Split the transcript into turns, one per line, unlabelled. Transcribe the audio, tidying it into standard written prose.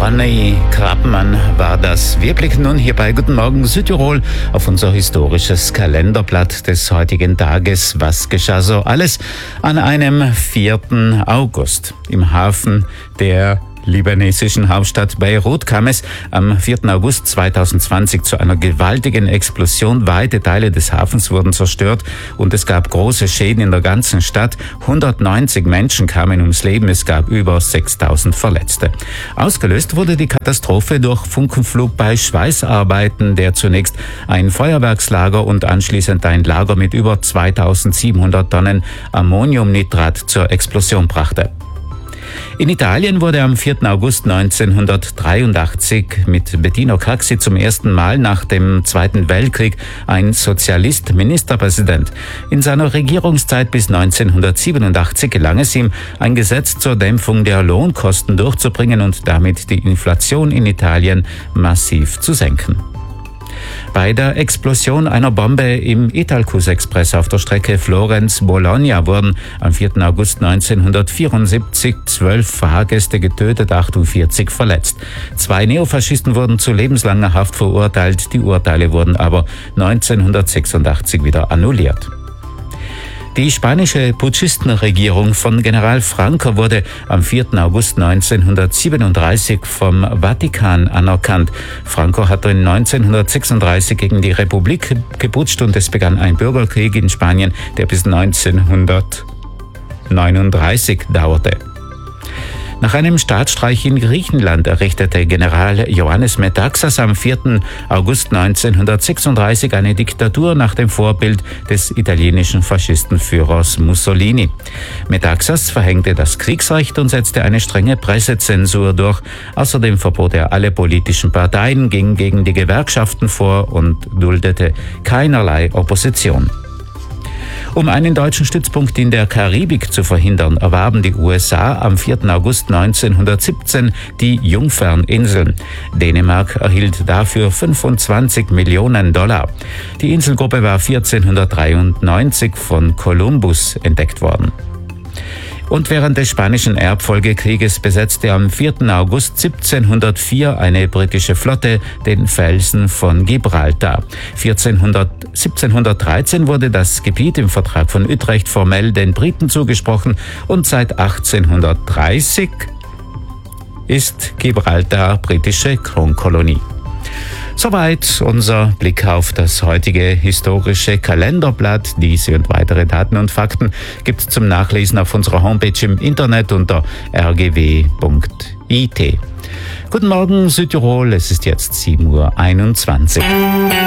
Conny Krabmann war das. Wir blicken nun hier bei Guten Morgen Südtirol auf unser historisches Kalenderblatt des heutigen Tages. Was geschah so alles an einem 4. August im Hafen der libanesischen Hauptstadt Beirut kam es am 4. August 2020 zu einer gewaltigen Explosion. Weite Teile des Hafens wurden zerstört und es gab große Schäden in der ganzen Stadt. 190 Menschen kamen ums Leben, es gab über 6000 Verletzte. Ausgelöst wurde die Katastrophe durch Funkenflug bei Schweißarbeiten, der zunächst ein Feuerwerkslager und anschließend ein Lager mit über 2700 Tonnen Ammoniumnitrat zur Explosion brachte. In Italien wurde am 4. August 1983 mit Bettino Craxi zum ersten Mal nach dem Zweiten Weltkrieg ein Sozialist Ministerpräsident. In seiner Regierungszeit bis 1987 gelang es ihm, ein Gesetz zur Dämpfung der Lohnkosten durchzubringen und damit die Inflation in Italien massiv zu senken. Bei der Explosion einer Bombe im Italcus-Express auf der Strecke Florenz-Bologna wurden am 4. August 1974 12 Fahrgäste getötet, 48 verletzt. 2 Neofaschisten wurden zu lebenslanger Haft verurteilt, die Urteile wurden aber 1986 wieder annulliert. Die spanische Putschistenregierung von General Franco wurde am 4. August 1937 vom Vatikan anerkannt. Franco hatte 1936 gegen die Republik geputscht und es begann ein Bürgerkrieg in Spanien, der bis 1939 dauerte. Nach einem Staatsstreich in Griechenland errichtete General Ioannis Metaxas am 4. August 1936 eine Diktatur nach dem Vorbild des italienischen Faschistenführers Mussolini. Metaxas verhängte das Kriegsrecht und setzte eine strenge Pressezensur durch. Außerdem verbot er alle politischen Parteien, ging gegen die Gewerkschaften vor und duldete keinerlei Opposition. Um einen deutschen Stützpunkt in der Karibik zu verhindern, erwarben die USA am 4. August 1917 die Jungferninseln. Dänemark erhielt dafür 25 Millionen $. Die Inselgruppe war 1493 von Kolumbus entdeckt worden. Und während des Spanischen Erbfolgekrieges besetzte am 4. August 1704 eine britische Flotte den Felsen von Gibraltar. 1713 wurde das Gebiet im Vertrag von Utrecht formell den Briten zugesprochen und seit 1830 ist Gibraltar britische Kronkolonie. Soweit unser Blick auf das heutige historische Kalenderblatt. Diese und weitere Daten und Fakten gibt es zum Nachlesen auf unserer Homepage im Internet unter rgw.it. Guten Morgen Südtirol, es ist jetzt 7:21 Uhr.